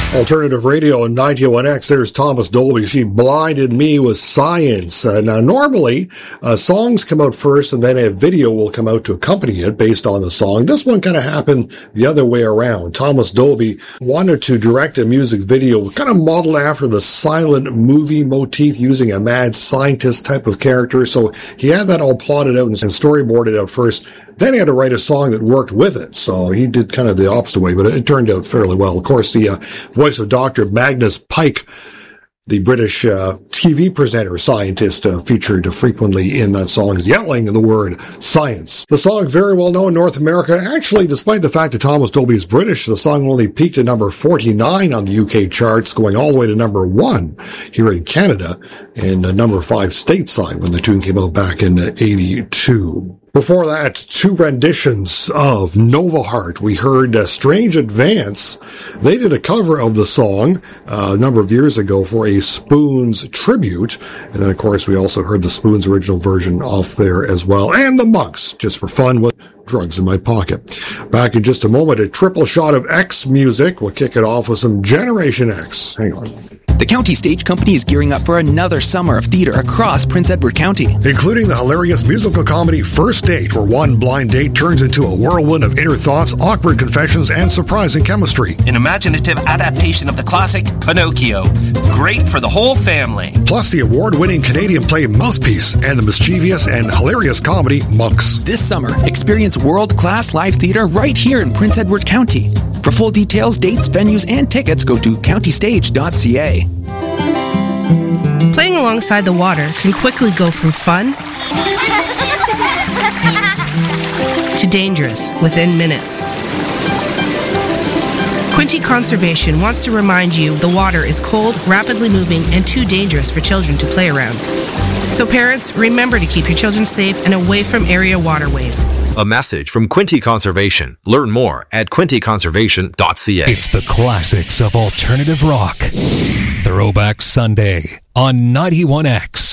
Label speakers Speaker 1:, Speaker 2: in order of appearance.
Speaker 1: Alternative Radio and 91X, there's Thomas Dolby. She blinded me with science. Now, normally, songs come out first and then a video will come out to accompany it based on the song. This one kind of happened the other way around. Thomas Dolby wanted to direct a music video kind of modeled after the silent movie motif using a mad scientist type of character. So he had that all plotted out and storyboarded out first. Then he had to write a song that worked with it. So he did kind of the opposite way, but it turned out fairly well. Of course, the voice of Dr. Magnus Pike, the British TV presenter, scientist, featured frequently in that song, is yelling the word science. The song, very well known in North America. Actually, despite the fact that Thomas Dolby is British, the song only peaked at number 49 on the UK charts, going all the way to number 1 here in Canada and number 5 stateside when the tune came out back in 82. Before that, 2 renditions of Nova Heart. We heard Strange Advance. They did a cover of the song a number of years ago for a Spoons tribute. And then, of course, we also heard the Spoons original version off there as well. And the Monks, just for fun with Drugs in My Pocket. Back in just a moment, a triple shot of X music. We'll kick it off with some Generation X. Hang on.
Speaker 2: The County Stage Company is gearing up for another summer of theater across Prince Edward County.
Speaker 1: Including the hilarious musical comedy First Date, where one blind date turns into a whirlwind of inner thoughts, awkward confessions, and surprising chemistry.
Speaker 3: An imaginative adaptation of the classic Pinocchio. Great for the whole family.
Speaker 1: Plus the award-winning Canadian play Mouthpiece and the mischievous and hilarious comedy Monks.
Speaker 2: This summer, experience world-class live theater right here in Prince Edward County. For full details, dates, venues, and tickets, go to countystage.ca.
Speaker 4: Playing alongside the water can quickly go from fun to dangerous within minutes. Quinte Conservation wants to remind you the water is cold, rapidly moving, and too dangerous for children to play around. So parents, remember to keep your children safe and away from area waterways.
Speaker 5: A message from Quinte Conservation. Learn more at quinteconservation.ca.
Speaker 6: It's the classics of alternative rock. Throwback Sunday on 91X.